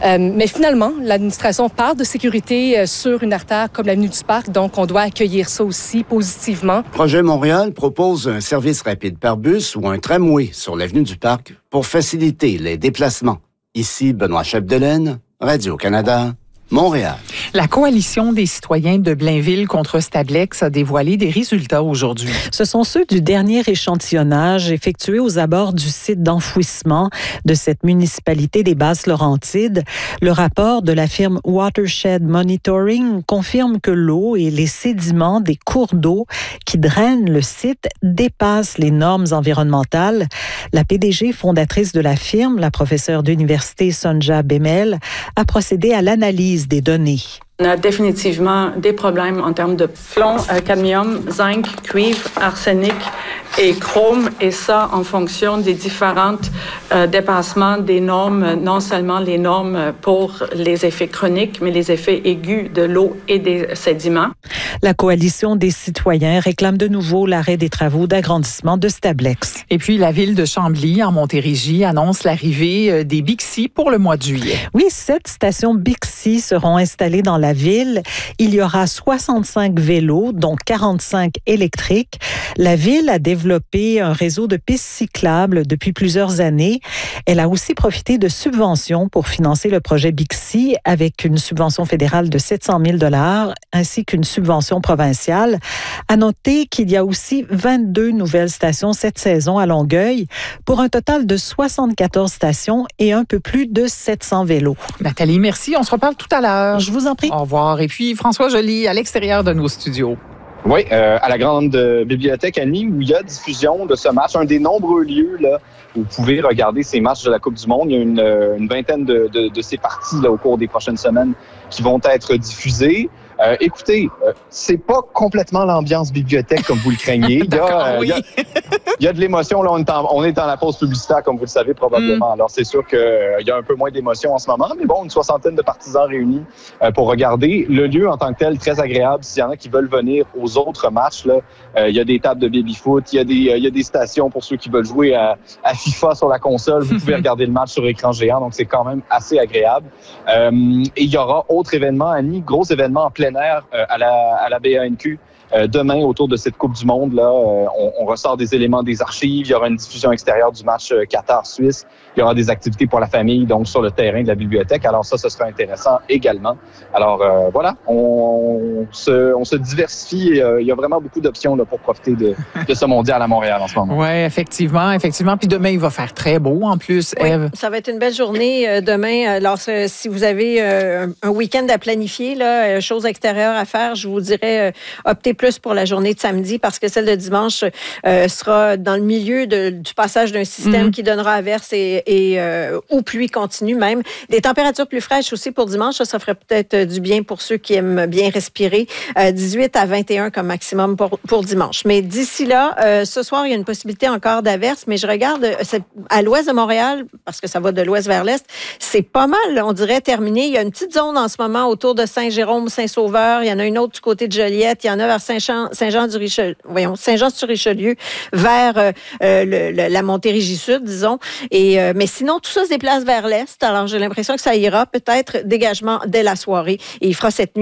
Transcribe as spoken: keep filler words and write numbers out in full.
Euh, mais finalement, l'administration parle de sécurité euh, sur une artère comme l'avenue du Parc, donc on doit accueillir ça aussi positivement. Projet Montréal propose un service rapide par bus ou un tramway sur l'avenue du Parc pour faciliter les déplacements. Ici, Benoît Chapdelaine, Radio-Canada, Montréal. La coalition des citoyens de Blainville contre Stablex a dévoilé des résultats aujourd'hui. Ce sont ceux du dernier échantillonnage effectué aux abords du site d'enfouissement de cette municipalité des Basses-Laurentides. Le rapport de la firme Watershed Monitoring confirme que l'eau et les sédiments des cours d'eau qui drainent le site dépassent les normes environnementales. La P D G fondatrice de la firme, la professeure d'université Sonja Bemel, a procédé à l'analyse des données. On a définitivement des problèmes en termes de plomb, cadmium, zinc, cuivre, arsenic et chrome, et ça en fonction des différents euh, dépassements des normes, non seulement les normes pour les effets chroniques, mais les effets aigus de l'eau et des sédiments. La coalition des citoyens réclame de nouveau l'arrêt des travaux d'agrandissement de Stablex. Et puis, la ville de Chambly, en Montérégie, annonce l'arrivée des Bixi pour le mois de juillet. Oui, sept stations Bixi seront installées dans la ville. Il y aura soixante-cinq vélos, dont quarante-cinq électriques. La ville a développé un réseau de pistes cyclables depuis plusieurs années. Elle a aussi profité de subventions pour financer le projet Bixi avec une subvention fédérale de sept cent mille dollars ainsi qu'une subvention provinciale. À noter qu'il y a aussi vingt-deux nouvelles stations cette saison à Longueuil pour un total de soixante-quatorze stations et un peu plus de sept cents vélos. Nathalie, merci. On se reparle tout à l'heure. Je vous en prie. Au revoir. Et puis, François Joly, à l'extérieur de nos studios. Oui, euh, à la grande euh, bibliothèque Annie, où il y a diffusion de ce match, un des nombreux lieux là où vous pouvez regarder ces matchs de la Coupe du Monde. Il y a une, euh, une vingtaine de, de, de ces parties là au cours des prochaines semaines qui vont être diffusées. Euh, écoutez, euh, c'est pas complètement l'ambiance bibliothèque comme vous le craignez. Il y a, euh, oui. il y a, il y a de l'émotion. Là, on est, en, on est dans la pause publicitaire, comme vous le savez probablement. Mm. Alors, c'est sûr qu'il euh, y a un peu moins d'émotion en ce moment, mais bon, une soixantaine de partisans réunis euh, pour regarder. Le lieu en tant que tel, très agréable. S'il y en a qui veulent venir aux autres matchs, là, euh, il y a des tables de baby-foot, il y a des, euh, il y a des stations pour ceux qui veulent jouer à, à FIFA sur la console. Vous pouvez regarder le match sur écran géant, donc c'est quand même assez agréable. Euh, et il y aura autre événement, Annie, gros événement en plein air euh, à la, à la B A N Q. Euh, demain, autour de cette Coupe du Monde, là, euh, on, on ressort des éléments des archives. Il y aura une diffusion extérieure du match euh, Qatar-Suisse. Il y aura des activités pour la famille, donc sur le terrain de la bibliothèque. Alors ça, ce sera intéressant également. Alors euh, voilà, on, on, se, on se diversifie. Et, euh, il y a vraiment beaucoup d'options là, pour profiter de, de ce mondial à Montréal en ce moment. Oui, effectivement, effectivement. Puis demain, il va faire très beau en plus, oui, Ève. Ça va être une belle journée euh, demain. Alors, si vous avez euh, un week-end à planifier, là, choses extérieures à faire, je vous dirais euh, optez plus pour la journée de samedi parce que celle de dimanche euh, sera dans le milieu de, du passage d'un système mm-hmm. qui donnera averse et, et euh, ou pluie continue même. Des températures plus fraîches aussi pour dimanche, ça, ça ferait peut-être du bien pour ceux qui aiment bien respirer. Euh, dix-huit à vingt et un comme maximum pour, pour dimanche. Mais d'ici là, euh, ce soir, il y a une possibilité encore d'averse, mais je regarde à l'ouest de Montréal, parce que ça va de l'ouest vers l'est, c'est pas mal, on dirait, terminé. Il y a une petite zone en ce moment autour de Saint-Jérôme, Saint-Sauveur. Il y en a une autre du côté de Joliette. Il y en a vers Saint-Jean, Saint-Jean-du-Richelieu, voyons, Saint-Jean-sur-Richelieu, vers euh, le, le, la Montérégie-Sud, disons. Et, euh, mais sinon, tout ça se déplace vers l'est. Alors, j'ai l'impression que ça ira peut-être dégagement dès la soirée. Et il fera cette nuit